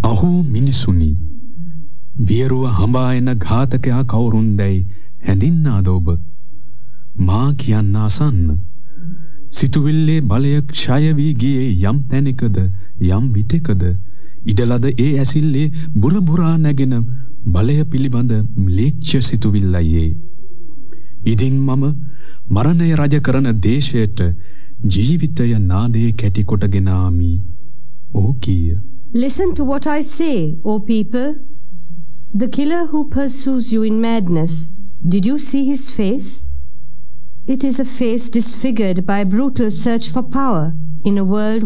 අහෝ මිනිසුනි, වියරුව හඹා එන ඝාතකයා කවුරුන්දැයි හැඳින්නාද ඔබ? මා කියන්න අසන්න. සිතුවිල්ලේ බලය ක්ෂය වී ගියේ යම් තැනකද යම් විටකද ඉඩලද ඒ ඇසිල්ලේ බුරබුරා නැගෙන බලය පිළිබඳ ම්ලේච්ඡ සිතුවිල්ලයි. ඉදින් මම මරණය රජ කරන දේශයට ජීවිතය නාදයේ කැටි කොටගෙන ආමි. ඕ කීය. Listen to what I say, O people. The killer who pursues you in madness, did you see his face? It is a face disfigured by brutal search for power in a world